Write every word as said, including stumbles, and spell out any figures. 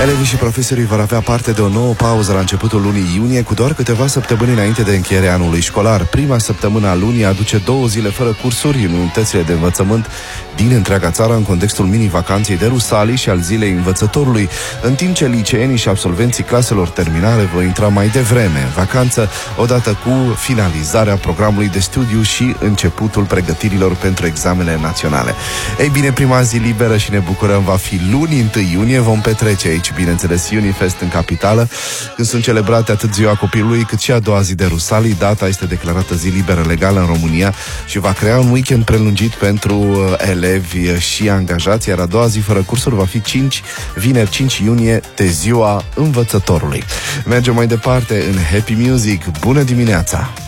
Elevii și profesorii vor avea parte de o nouă pauză la începutul lunii iunie, cu doar câteva săptămâni înainte de încheierea anului școlar. Prima săptămână a lunii aduce două zile fără cursuri în unitățile de învățământ din întreaga țară, în contextul mini-vacanței de Rusalii și al Zilei Învățătorului, în timp ce liceenii și absolvenții claselor terminale vor intra mai devreme în vacanță, odată cu finalizarea programului de studiu și începutul pregătirilor pentru examenele naționale. Ei bine, prima zi liberă și ne bucurăm va fi luni, întâi iunie. Vom petrece aici, bineînțeles, Unifest în capitală, când sunt celebrate atât ziua copilului cât și a doua zi de Rusalii. Data este declarată zi liberă legală în România și va crea un weekend prelungit pentru uh, elevi și angajați, iar a doua zi fără cursuri va fi cinci, vineri cinci iunie, de ziua învățătorului. Mergem mai departe în Happy Music. Bună dimineața!